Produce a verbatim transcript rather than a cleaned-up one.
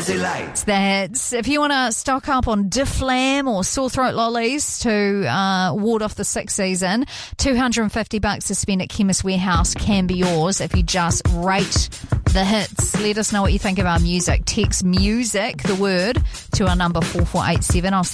Aussie Light. It's the hits. If you want to stock up on Difflam or sore throat lollies to uh, ward off the sick season, two hundred fifty bucks to spend at Chemist Warehouse can be yours if you just rate the hits. Let us know what you think of our music. Text music, the word, to our number four four eight seven. I'll